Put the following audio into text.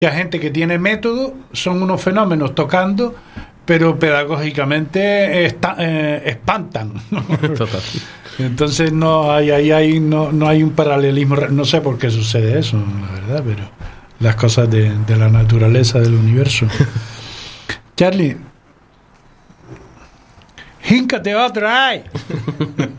gente que tiene método, son unos fenómenos tocando, pero pedagógicamente espantan. Total. Entonces no hay un paralelismo, no sé por qué sucede eso, la verdad, pero las cosas de la naturaleza del universo. Charlie, híncate otra, ¡ay!